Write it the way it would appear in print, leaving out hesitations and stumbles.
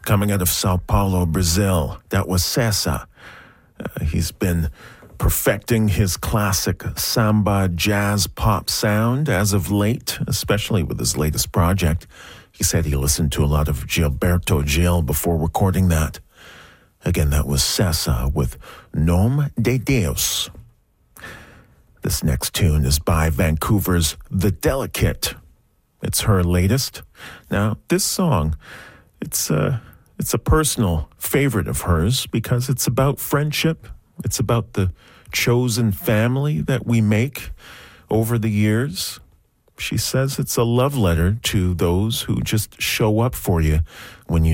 coming out of Sao Paulo, Brazil. That was Cessa. He's been perfecting his classic samba jazz pop sound as of late, especially with his latest project. He said he listened to a lot of Gilberto Gil before recording that. Again, that was Cessa with Nome de Deus. This next tune is by Vancouver's The Delicate. It's her latest. Now, this song, it's a personal favorite of hers because it's about friendship. It's about the chosen family that we make over the years. She says it's a love letter to those who just show up for you when you